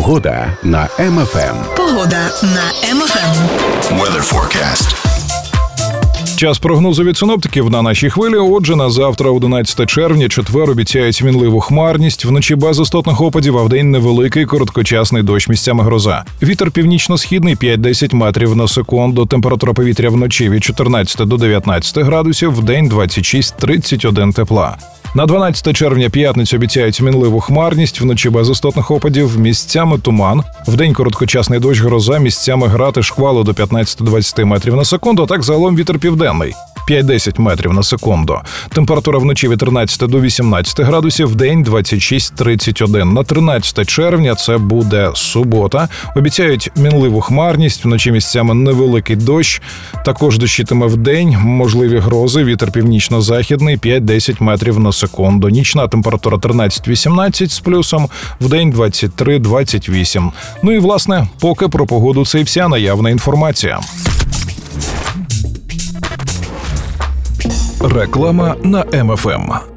Погода на МФМ. Погода на МФМ. Weather forecast. Час прогнозу від синоптиків на нашій хвилі. Отже, на завтра, 11 червня, четвер, обіцяють мінливу хмарність, вночі без істотних опадів, а вдень невеликий короткочасний дощ, місцями гроза. Вітер північно-східний 5-10 метрів на секунду. Температура повітря вночі від 14 до 19 градусів, вдень 26-31 тепла. На 12 червня, п'ятницю, обіцяють мінливу хмарність, вночі без істотних опадів, місцями туман, вдень короткочасний дощ, гроза, місцями грати шквалу до 15-20 метрів на секунду, а так загалом вітер південний. 5-10 метрів на секунду. Температура вночі від 13 до 18 градусів, вдень 26-31. На 13 червня, це буде субота, обіцяють мінливу хмарність, вночі місцями невеликий дощ, також дощитиме вдень, можливі грози, вітер північно-західний 5-10 метрів на секунду. Нічна температура 13-18 з плюсом, вдень 23-28. Ну і, власне, поки про погоду це і вся наявна інформація. Реклама на МФМ.